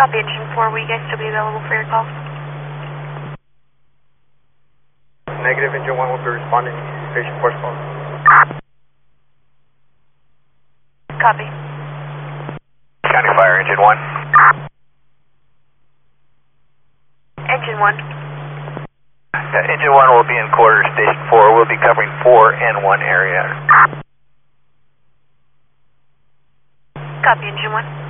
Copy, engine 4. Will you guys still be available for your call? Negative, engine 1 will be responding. Station 4's call. Copy. County Fire, engine 1. Engine 1. Engine 1 will be in quarters, station 4. We'll be covering 4 and 1 area. Copy, engine 1.